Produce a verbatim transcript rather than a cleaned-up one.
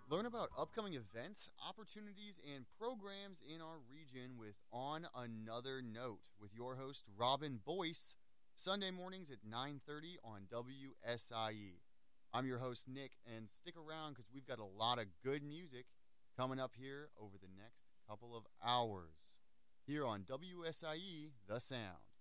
Learn about upcoming events, opportunities, and programs in our region with On Another Note with your host, Robin Boyce, Sunday mornings at nine thirty on W S I E. I'm your host, Nick, and stick around because we've got a lot of good music coming up here over the next couple of hours here on W S I E, The Sound.